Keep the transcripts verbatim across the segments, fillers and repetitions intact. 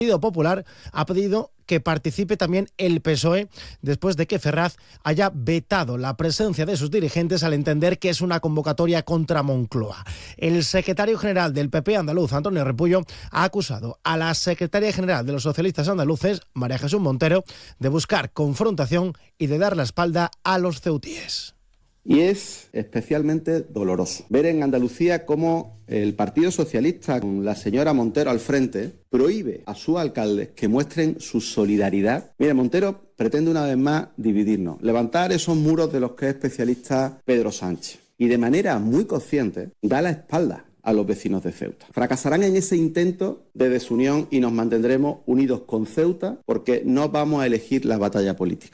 El Partido Popular ha pedido que participe también el P S O E después de que Ferraz haya vetado la presencia de sus dirigentes al entender que es una convocatoria contra Moncloa. El secretario general del P P andaluz, Antonio Repullo, ha acusado a la secretaria general de los socialistas andaluces, María Jesús Montero, de buscar confrontación y de dar la espalda a los ceutíes. Y es especialmente doloroso ver en Andalucía cómo el Partido Socialista, con la señora Montero al frente, prohíbe a sus alcaldes que muestren su solidaridad. Mire, Montero pretende una vez más dividirnos, levantar esos muros de los que es especialista Pedro Sánchez y de manera muy consciente da la espalda a los vecinos de Ceuta. Fracasarán en ese intento de desunión y nos mantendremos unidos con Ceuta porque no vamos a elegir la batalla política.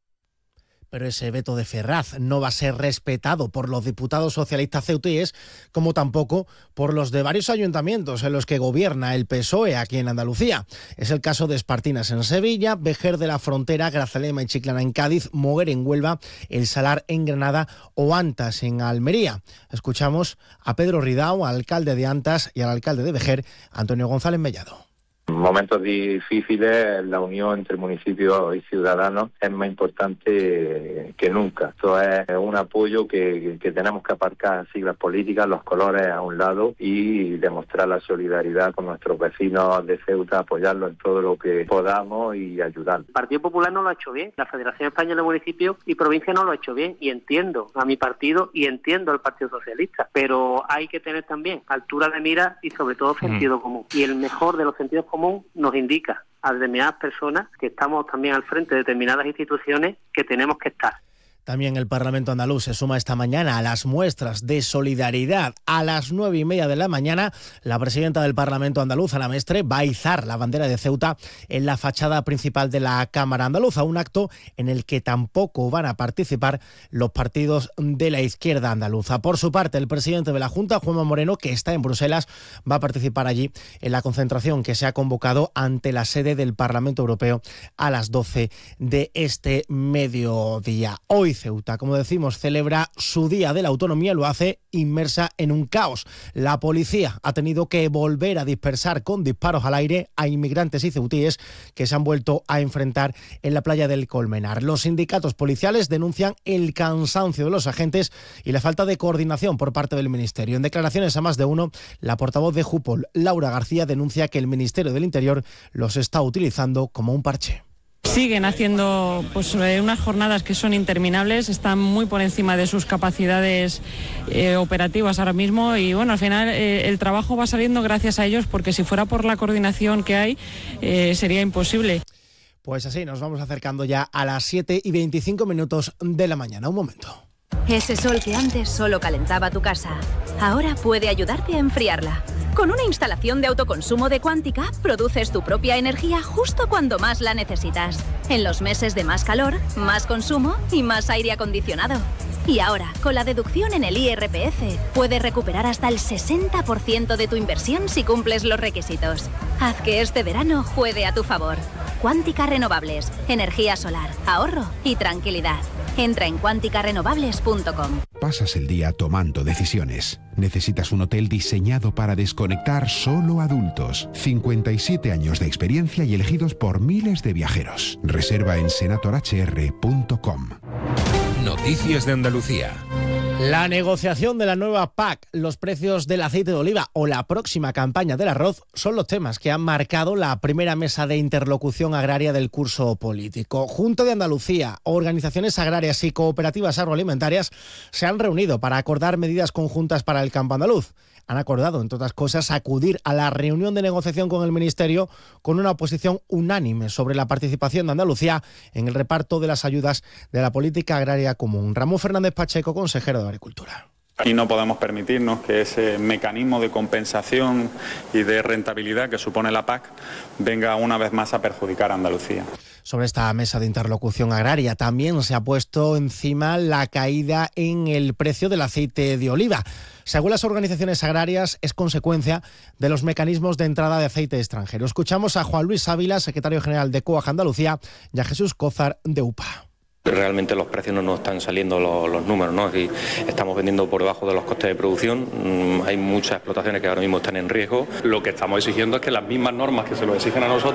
Pero ese veto de Ferraz no va a ser respetado por los diputados socialistas ceutíes, como tampoco por los de varios ayuntamientos en los que gobierna el P S O E aquí en Andalucía. Es el caso de Espartinas en Sevilla, Vejer de la Frontera, Grazalema y Chiclana en Cádiz, Moguer en Huelva, El Salar en Granada o Antas en Almería. Escuchamos a Pedro Ridao, alcalde de Antas, y al alcalde de Vejer, Antonio González Mellado. En momentos difíciles, la unión entre municipios y ciudadanos es más importante que nunca. Esto es un apoyo que, que tenemos que aparcar siglas políticas, los colores a un lado y demostrar la solidaridad con nuestros vecinos de Ceuta, apoyarlos en todo lo que podamos y ayudar. El Partido Popular no lo ha hecho bien, la Federación Española de Municipios y Provincias no lo ha hecho bien, y entiendo a mi partido y entiendo al Partido Socialista, pero hay que tener también altura de mira y sobre todo sentido mm. común. Y el mejor de los sentidos comunes nos indica a determinadas personas que estamos también al frente de determinadas instituciones que tenemos que estar. También el Parlamento andaluz se suma esta mañana a las muestras de solidaridad. A las nueve y media de la mañana, la presidenta del Parlamento andaluz, Ana Mestre, va a izar la bandera de Ceuta en la fachada principal de la Cámara andaluza, un acto en el que tampoco van a participar los partidos de la izquierda andaluza. Por su parte, el presidente de la Junta, Juanma Moreno, que está en Bruselas, va a participar allí en la concentración que se ha convocado ante la sede del Parlamento Europeo a las doce de este mediodía. Hoy Ceuta, como decimos, celebra su Día de la Autonomía, lo hace inmersa en un caos. La policía ha tenido que volver a dispersar con disparos al aire a inmigrantes y ceutíes que se han vuelto a enfrentar en la playa del Colmenar. Los sindicatos policiales denuncian el cansancio de los agentes y la falta de coordinación por parte del Ministerio. En declaraciones a Más de Uno, la portavoz de Jupol, Laura García, denuncia que el Ministerio del Interior los está utilizando como un parche. Siguen haciendo pues, unas jornadas que son interminables, están muy por encima de sus capacidades eh, operativas ahora mismo y bueno, al final eh, el trabajo va saliendo gracias a ellos, porque si fuera por la coordinación que hay eh, sería imposible. Pues así nos vamos acercando ya a las siete y veinticinco minutos de la mañana. Un momento. Ese sol que antes solo calentaba tu casa, ahora puede ayudarte a enfriarla. Con una instalación de autoconsumo de Quantica, produces tu propia energía justo cuando más la necesitas. En los meses de más calor, más consumo y más aire acondicionado. Y ahora, con la deducción en el I R P F, puedes recuperar hasta el sesenta por ciento de tu inversión si cumples los requisitos. Haz que este verano juegue a tu favor. Quantica Renovables, energía solar, ahorro y tranquilidad. Entra en quantica renovables punto com. Pasas el día tomando decisiones. Necesitas un hotel diseñado para desconectar solo adultos. cincuenta y siete años de experiencia y elegidos por miles de viajeros. Reserva en senator h r punto com. Noticias de Andalucía. La negociación de la nueva P A C, los precios del aceite de oliva o la próxima campaña del arroz son los temas que han marcado la primera mesa de interlocución agraria del curso político. Junta de Andalucía, organizaciones agrarias y cooperativas agroalimentarias se han reunido para acordar medidas conjuntas para el campo andaluz. Han acordado, entre otras cosas, acudir a la reunión de negociación con el Ministerio con una posición unánime sobre la participación de Andalucía en el reparto de las ayudas de la política agraria común. Ramón Fernández Pacheco, consejero de Agricultura. Y no podemos permitirnos que ese mecanismo de compensación y de rentabilidad que supone la P A C venga una vez más a perjudicar a Andalucía. Sobre esta mesa de interlocución agraria también se ha puesto encima la caída en el precio del aceite de oliva. Según las organizaciones agrarias, es consecuencia de los mecanismos de entrada de aceite extranjero. Escuchamos a Juan Luis Ávila, secretario general de COAG Andalucía, y a Jesús Cózar, de U P A. Realmente los precios no nos están saliendo los, los números, ¿no? Y estamos vendiendo por debajo de los costes de producción. Mm, hay muchas explotaciones que ahora mismo están en riesgo. Lo que estamos exigiendo es que las mismas normas que se lo exigen a nosotros